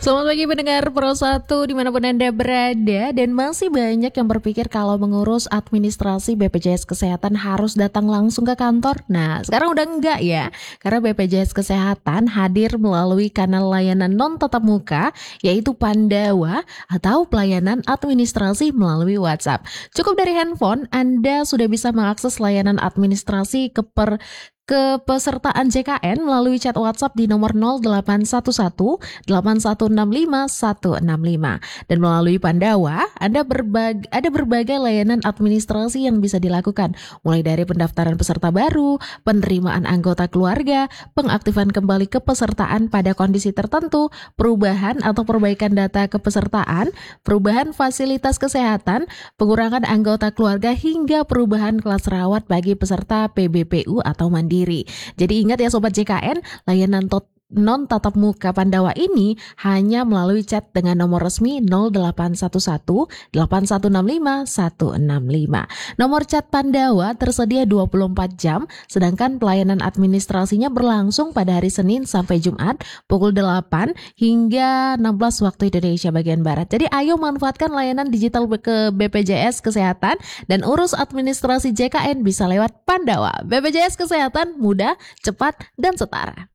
Selamat pagi pendengar Pro 1 dimanapun Anda berada. Dan masih banyak yang berpikir kalau mengurus administrasi BPJS Kesehatan harus datang langsung ke kantor. Nah sekarang udah enggak ya, karena BPJS Kesehatan hadir melalui kanal layanan non tatap muka, yaitu Pandawa atau pelayanan administrasi melalui WhatsApp. Cukup dari handphone, Anda sudah bisa mengakses layanan administrasi kepesertaan JKN melalui chat WhatsApp di nomor 0811 8165 165. Dan melalui Pandawa, ada berbagai layanan administrasi yang bisa dilakukan, mulai dari pendaftaran peserta baru, penerimaan anggota keluarga, pengaktifan kembali kepesertaan pada kondisi tertentu, perubahan atau perbaikan data kepesertaan, perubahan fasilitas kesehatan, pengurangan anggota keluarga, hingga perubahan kelas rawat bagi peserta PBPU atau mandiri. Jadi ingat ya Sobat JKN, layanan non tatap muka Pandawa ini hanya melalui chat dengan nomor resmi 0811 8165 165. Nomor chat Pandawa tersedia 24 jam, sedangkan pelayanan administrasinya berlangsung pada hari Senin sampai Jumat pukul 8 hingga 16 waktu Indonesia bagian Barat. Jadi ayo manfaatkan layanan digital ke BPJS Kesehatan dan urus administrasi JKN bisa lewat Pandawa. BPJS Kesehatan mudah, cepat, dan setara.